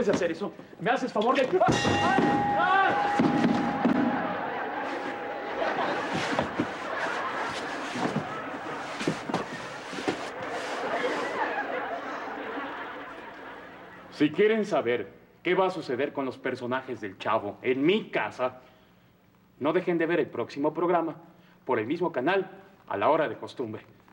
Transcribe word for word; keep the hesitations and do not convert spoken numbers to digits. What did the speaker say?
de hacer eso. ¿Me haces favor de...? ¡Ay! ¡Ay! Si quieren saber qué va a suceder con los personajes del Chavo en mi casa, no dejen de ver el próximo programa por el mismo canal a la hora de costumbre.